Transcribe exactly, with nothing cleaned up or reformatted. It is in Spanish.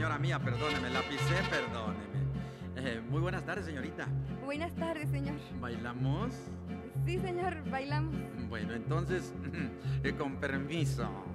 señora mía, perdóneme, la pisé, perdóneme. Eh, muy buenas tardes, señorita. Buenas tardes, señor. ¿Bailamos? Sí, señor, bailamos. Bueno, entonces, eh, con permiso.